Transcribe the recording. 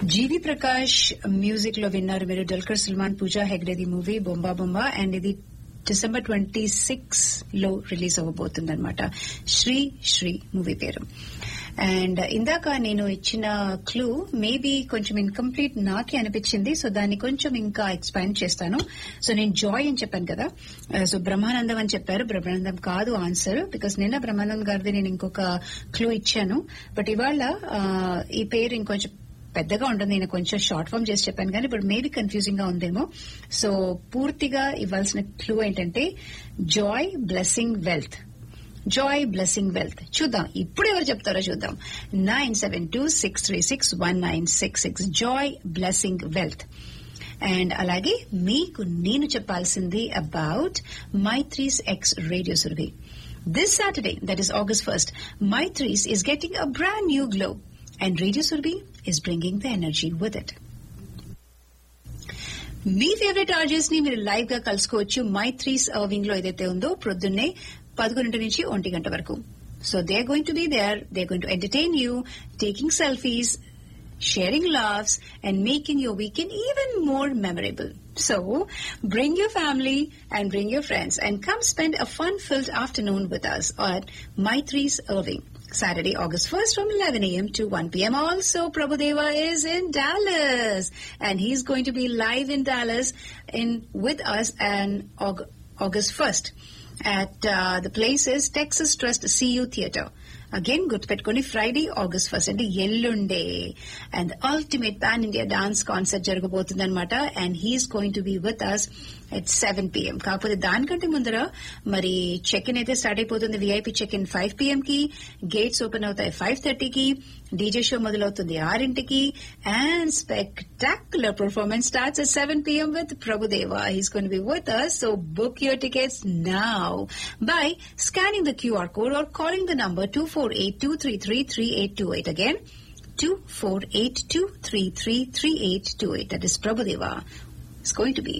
జీవి Prakash music లో విన్నారు మీరు డల్కర్ సల్మాన్ పూజా హెగ్డేది మూవీ బొంబా బొంబా అండ్ ఇది December 26 లో రిలీజ్ అవ్వబోతుందన్నమాట. శ్రీ శ్రీ మూవీ పేరు. అండ్ ఇందాక నేను ఇచ్చిన క్లూ మేబీ కొంచెం ఇన్కంప్లీట్ నాకే అనిపించింది, సో దాన్ని కొంచెం ఇంకా ఎక్స్పాండ్ చేస్తాను. సో నేను జాయ్ అని చెప్పాను కదా, సో బ్రహ్మానందం అని చెప్పారు. బ్రహ్మానందం కాదు ఆన్సర్, బికాస్ నిన్న బ్రహ్మానందం గారిది నేను ఇంకొక క్లూ ఇచ్చాను. బట్ ఇవాళ ఈ పేరు ఇంకొంచెం పెద్దగా ఉంటుంది, నేను కొంచెం షార్ట్ ఫామ్ చేసి చెప్పాను కానీ ఇప్పుడు మేబీ కన్ఫ్యూజింగ్ గా ఉందేమో. సో పూర్తిగా ఇవ్వాల్సిన క్లూ ఏంటంటే Joy blessing wealth. Joy blessing wealth. చూద్దాం ఇప్పుడు ఎవరు చెప్తారో చూద్దాం. 9726361966 జాయ్ బ్లెస్సింగ్ వెల్త్. అండ్ అలాగే మీకు నేను చెప్పాల్సింది about Maitri's X radio Surabhi. This Saturday, that is August 1st, Maitrees is getting a brand new glow. And Radio Surabhi is bringing the energy with it. Me favourite RJs ని మీరు live గా కలుసుకోవచ్చు Maitri's Irving లో ఏదైతే ఉందో ప్రొద్దున్నే 11 నుంచి 1 గంట వరకు. So they are going to be there, they are going to entertain you, taking selfies, sharing laughs, and making your weekend even more memorable. So, bring your family and bring your friends and come spend a fun-filled afternoon with us at Maitrees Irving. Saturday, August 1st from 11 a.m. to 1 p.m. Also, Prabhudeva is in Dallas and he's going to be live in Dallas with us on August 1st at the place is Texas Trust CU Theatre. Again, గుర్తుపెట్టుకోండి, Friday August 1st అంటే ఎల్లుండే. And ultimate pan India dance concert జరగబోతుంది అనమాట. And he's going to be with us at 7 p.m. కాకపోతే దానికంటే ముందర మరి check in అయితే స్టార్ట్ అయిపోతుంది. VIP check in 5 p.m. కి, గేట్స్ ఓపెన్ అవుతాయి 5:30 కి, డీజే షో మొదలవుతుంది 6 and spectacular performance starts at 7 p.m. with Prabhudeva. He's going to be with us, so book your tickets now by scanning the QR code or calling the number 248-233-3828. Again, 248-233-3828. That is Prabhudeva. It's going to be